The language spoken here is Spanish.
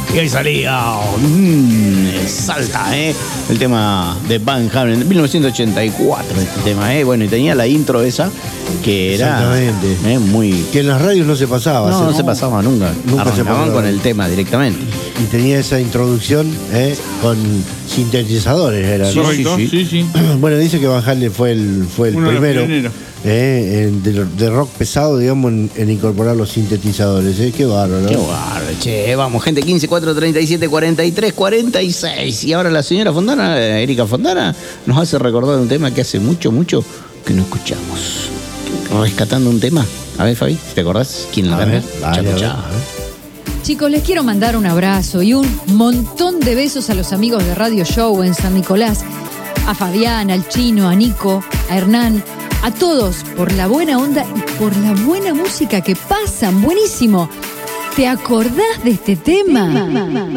Y ahí salía Salta, el tema de Van Halen, 1984 este tema, Bueno, y tenía la intro esa que era muy... Que en las radios no se pasaba. No se pasaba nunca. Nunca se pasaba con el tema directamente. Y tenía esa introducción con sintetizadores. Era, ¿no? Sí. Bueno, dice que Van Halen fue el primero de rock pesado, digamos, en incorporar los sintetizadores. Qué bárbaro. Qué bárbaro, che. Vamos, gente, 15, 4, 37, 43, 46. Y ahora la señora Fontana, Erika Fontana, nos hace recordar un tema que hace mucho que no escuchamos. Rescatando un tema. A ver, Fabi, ¿te acordás? ¿Quién la canta? Chicos, les quiero mandar un abrazo y un montón de besos a los amigos de Radio Show en San Nicolás, a Fabián, al Chino, a Nico, a Hernán, a todos por la buena onda y por la buena música que pasan. Buenísimo. ¿Te acordás de este tema?